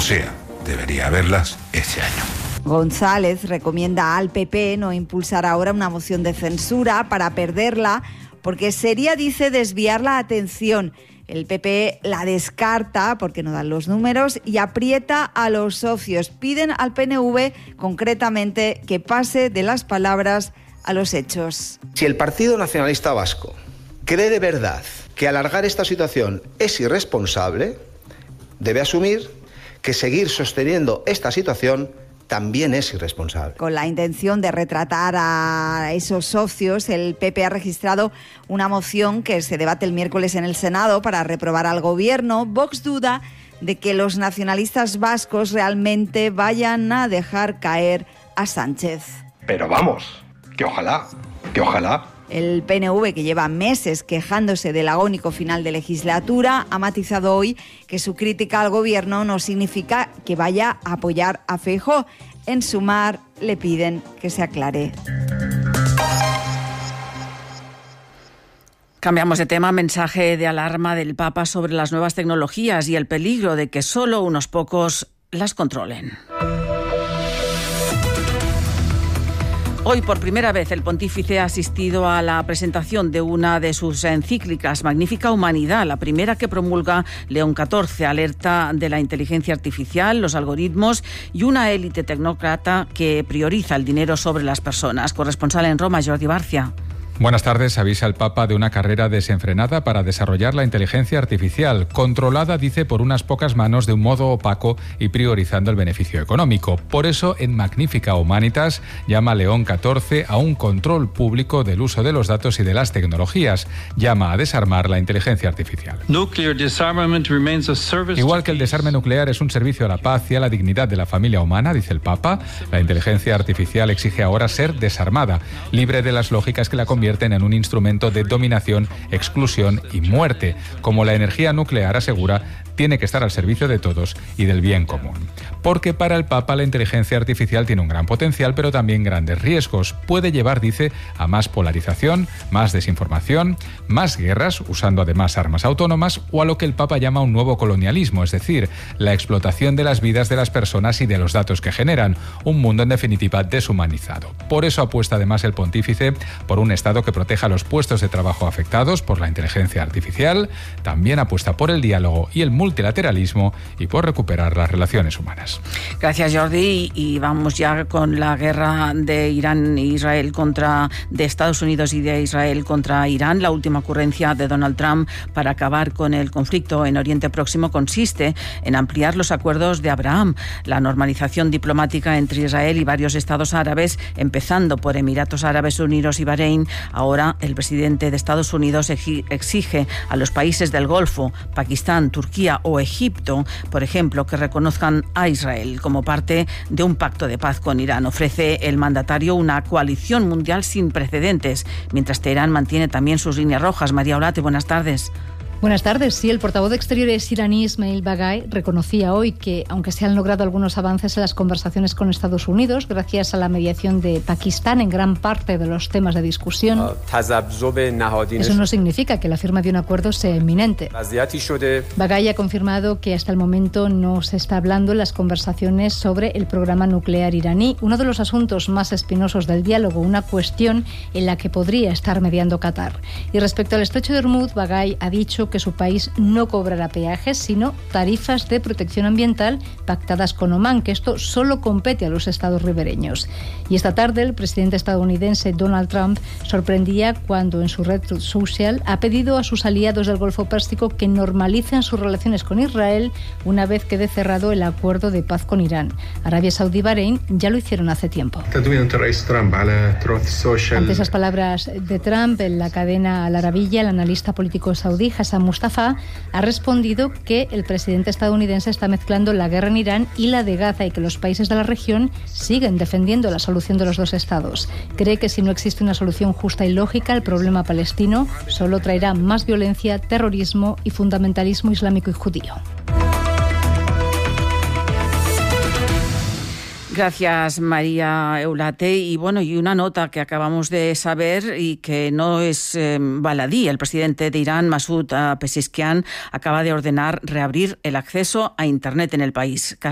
sea, debería haberlas este año. González recomienda al PP no impulsar ahora una moción de censura para perderla, porque sería, dice, desviar la atención. El PP la descarta porque no dan los números y aprieta a los socios. Piden al PNV concretamente que pase de las palabras a los hechos. Si el Partido Nacionalista Vasco cree de verdad que alargar esta situación es irresponsable, debe asumir que seguir sosteniendo esta situación también es irresponsable. Con la intención de retratar a esos socios, el PP ha registrado una moción que se debate el miércoles en el Senado para reprobar al Gobierno. Vox duda de que los nacionalistas vascos realmente vayan a dejar caer a Sánchez. Pero vamos, que ojalá. El PNV, que lleva meses quejándose del agónico final de legislatura, ha matizado hoy que su crítica al Gobierno no significa que vaya a apoyar a Feijóo. En Sumar le piden que se aclare. Cambiamos de tema. Mensaje de alarma del Papa sobre las nuevas tecnologías y el peligro de que solo unos pocos las controlen. Hoy, por primera vez, el pontífice ha asistido a la presentación de una de sus encíclicas, Magnífica Humanidad, la primera que promulga León XIV, alerta de la inteligencia artificial, los algoritmos y una élite tecnócrata que prioriza el dinero sobre las personas. Corresponsal en Roma, Jordi Barcia. Buenas tardes. Avisa el Papa de una carrera desenfrenada para desarrollar la inteligencia artificial, controlada, dice, por unas pocas manos de un modo opaco y priorizando el beneficio económico. Por eso, en Magnífica Humanitas, llama León XIV a un control público del uso de los datos y de las tecnologías. Llama a desarmar la inteligencia artificial. Igual que el desarme nuclear es un servicio a la paz y a la dignidad de la familia humana, dice el Papa, la inteligencia artificial exige ahora ser desarmada, libre de las lógicas que la convierten en un instrumento de dominación, exclusión y muerte. Como la energía nuclear, asegura, tiene que estar al servicio de todos y del bien común. Porque para el Papa la inteligencia artificial tiene un gran potencial, pero también grandes riesgos. Puede llevar, dice, a más polarización, más desinformación, más guerras, usando además armas autónomas, o a lo que el Papa llama un nuevo colonialismo, es decir, la explotación de las vidas de las personas y de los datos que generan, un mundo en definitiva deshumanizado. Por eso apuesta además el pontífice por un Estado que proteja los puestos de trabajo afectados por la inteligencia artificial, también apuesta por el diálogo y el multilateralismo y por recuperar las relaciones humanas. Gracias, Jordi. Y vamos ya con la guerra de Irán e Israel de Estados Unidos y de Israel contra Irán. La última ocurrencia de Donald Trump para acabar con el conflicto en Oriente Próximo consiste en ampliar los acuerdos de Abraham, la normalización diplomática entre Israel y varios estados árabes, empezando por Emiratos Árabes Unidos y Bahrein. Ahora el presidente de Estados Unidos exige a los países del Golfo, Pakistán, Turquía o Egipto, por ejemplo, que reconozcan a Israel como parte de un pacto de paz con Irán. Ofrece el mandatario una coalición mundial sin precedentes, mientras Teherán mantiene también sus líneas rojas. María Olate, buenas tardes. Buenas tardes. Sí, el portavoz de Exteriores iraní, Ismail Baghai, reconocía hoy que, aunque se han logrado algunos avances en las conversaciones con Estados Unidos, gracias a la mediación de Pakistán en gran parte de los temas de discusión, eso no significa que la firma de un acuerdo sea inminente. Baghai ha confirmado que hasta el momento no se está hablando en las conversaciones sobre el programa nuclear iraní, uno de los asuntos más espinosos del diálogo, una cuestión en la que podría estar mediando Qatar. Y respecto al estrecho de Hormuz, Baghai ha dicho que su país no cobrará peajes, sino tarifas de protección ambiental pactadas con Omán, que esto solo compete a los estados ribereños. Y esta tarde el presidente estadounidense Donald Trump sorprendía cuando en su red social ha pedido a sus aliados del Golfo Pérsico que normalicen sus relaciones con Israel una vez quede cerrado el acuerdo de paz con Irán. Arabia Saudí y Bahrein ya lo hicieron hace tiempo. Ante esas palabras de Trump, en la cadena Al Arabiyya, el analista político saudí Hassan Mustafa ha respondido que el presidente estadounidense está mezclando la guerra en Irán y la de Gaza y que los países de la región siguen defendiendo la solución de los dos estados. Cree que si no existe una solución justa y lógica al problema palestino, solo traerá más violencia, terrorismo y fundamentalismo islámico y judío. Gracias, María Eulate. Y bueno, y una nota que acabamos de saber y que no es baladí. El presidente de Irán, Masoud Pezeshkian, acaba de ordenar reabrir el acceso a Internet en el país.